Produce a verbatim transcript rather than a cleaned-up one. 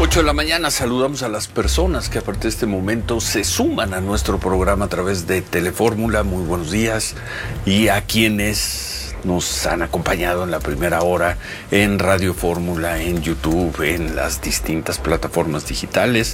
ocho de la mañana saludamos a las personas que a partir de este momento se suman a nuestro programa a través de Telefórmula. Muy buenos días. Y a quienes nos han acompañado en la primera hora en Radio Fórmula, en YouTube, en las distintas plataformas digitales.